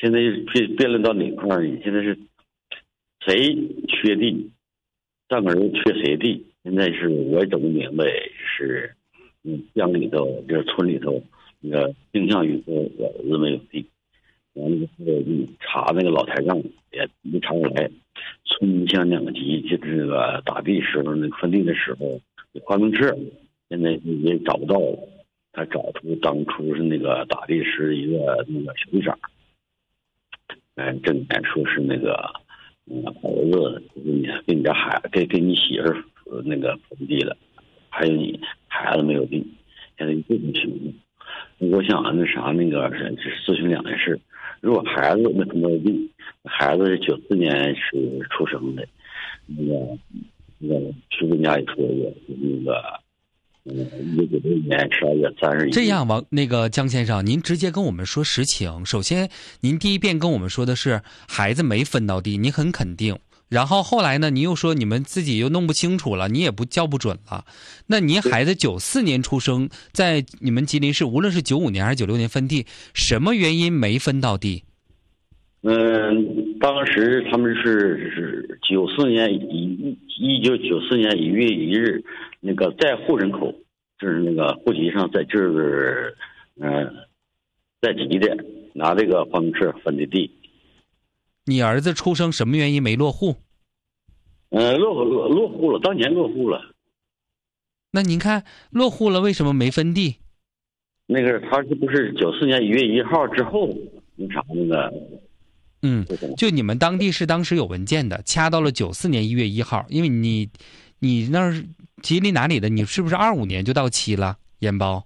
现在辩论到哪块儿？现在是谁缺地，上个人缺谁地？现在是我也整不明白，是乡里头就是村里头那个倾向于说我儿子没有地，完了之后查那个老台账也没查出来。村乡两级就是这个打地时候那个分地的时候有花名册，现在也找不到了。他找出当初是那个打地时一个那个小队长，正言说是那个儿子给你家孩给你媳妇那个分地了，还有你孩子没有地，现在这种情况，我想那啥那个是咨询两件事。如果孩子没分到地，孩子是94年是出生的，那个徐文家也说过，那个1996年12月30日。 这样吧，那个江先生，您直接跟我们说实情。首先，您第一遍跟我们说的是孩子没分到地，你很肯定。然后后来呢，你又说你们自己又弄不清楚了，你也不叫不准了。那您孩子94年出生，在你们吉林市，无论是95年还是96年分地，什么原因没分到地？ 当时他们是1994年1月1日，那个在户人口，就是那个户籍上在这儿，在籍的，拿这个方式分的地。 你儿子出生什么原因没落户？ 落户了，当年落户了。 那您看落户了，为什么没分地？ 那个他是不是94年1月1号之后那啥那个？ 就你们当地是当时有文件的，掐到了94年1月1号，因为你那儿吉林哪里的？你是不是25年就到期了？烟包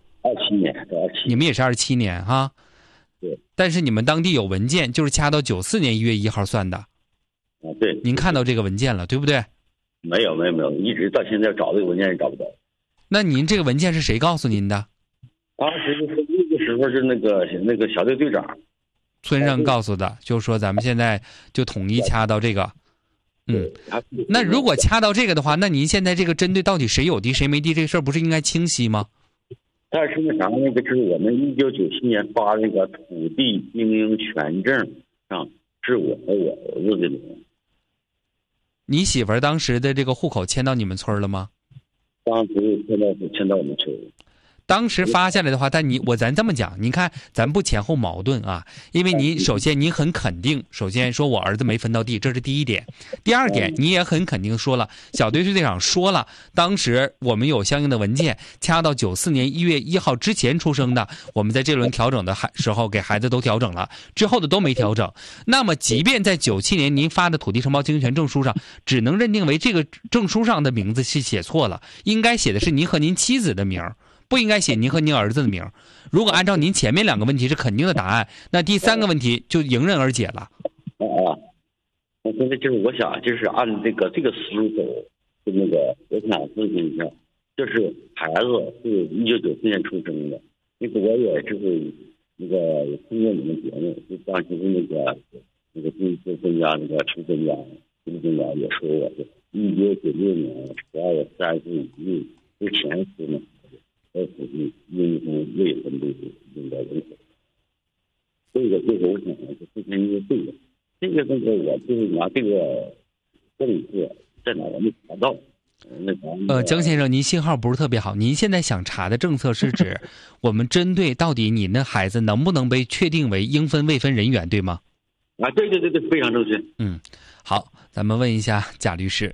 27年， 你们也是27年哈？ 对。 但是你们当地有文件，就是掐到94年1月1号算的。 对。 您看到这个文件了，对不对？ 没有，一直到现在找这个文件也找不到。 那您这个文件是谁告诉您的？ 当时就是那个时候是那个小队队长。 村上告诉的，就是说咱们现在就统一掐到这个。那如果掐到这个的话，那您现在这个针对到底谁有地谁没地这个事儿，不是应该清晰吗？ 但是那啥，那个就是我们1997年发那个土地经营权证上是我和我儿子的名。 你媳妇儿当时的这个户口迁到你们村了吗？ 当时迁到我们村。 当时发下来的话，但咱这么讲，您看咱不前后矛盾啊，因为你首先你很肯定，首先说我儿子没分到地，这是第一点。第二点，你也很肯定说了，小队队长说了，当时我们有相应的文件，掐到94年1月1号之前出生的，我们在这轮调整的时候给孩子都调整了，之后的都没调整。那么即便在97年您发的土地承包经营权证书上，只能认定为这个证书上的名字是写错了，应该写的是您和您妻子的名儿，不应该写您和您儿子的名。如果按照您前面2个问题是肯定的答案，那第3个问题就迎刃而解了。 我现在就是我想就是按这个思路走，就那个我想咨询一下，就是孩子是1994年出生的，那个我也就是那个听过你们节目，就当时那个第一专家那个陈专家也说我是1996年12月31日之前是呢。土地因未分地那个人口，这个就是我想的是之前一个这个我就是拿这个政策在哪儿没查到。 江先生，您信号不是特别好。您现在想查的政策是指我们针对到底你那孩子能不能被确定为应分未分人员，对吗？ 对，非常正确。 好，咱们问一下贾律师。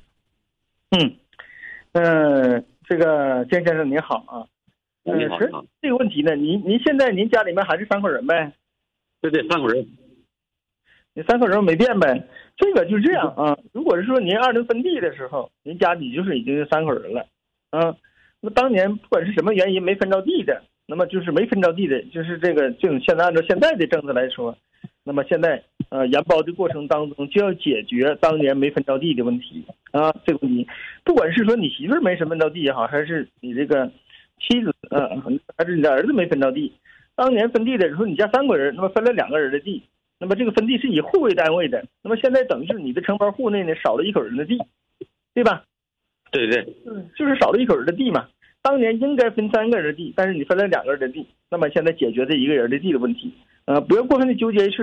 这个江先生您好啊。这个问题呢，您现在您家里面还是3口人呗？ 对3口人。 你3口人没变呗？这个就是这样啊。如果是说您2轮分地的时候，您家里就是已经是3口人了啊。那么当年不管是什么原因没分着地的，那么就是没分着地的，就是这种现在按照现在的政策来说，那么现在研包的过程当中就要解决当年没分着地的问题啊。这个问题，不管是说你媳妇儿没分着地也好，还是你这个妻子还是你的儿子没分着地，当年分地的时候你家3个人，那么分了2个人的地，那么这个分地是以户为单位的，那么现在等于是你的承包户内呢少了1口人的地，对吧？ 对， 就是少了1口人的地嘛。当年应该分3个人的地，但是你分了2个人的地，那么现在解决这1个人的地的问题，不要过分的纠结是